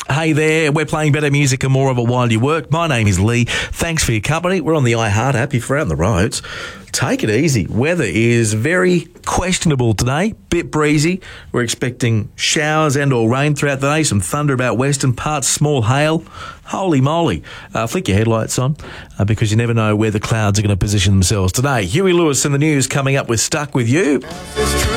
Hey there, we're playing better music and more of it while you work. My name is Lee. Thanks for your company. We're on the iHeart app if you're out on the roads. Take it easy. Weather is very questionable today, bit breezy. We're expecting showers and or rain throughout the day, some thunder about western parts, small hail. Holy moly. Flick your headlights on because you never know where the clouds are going to position themselves today. Huey Lewis and the news coming up with Stuck With You.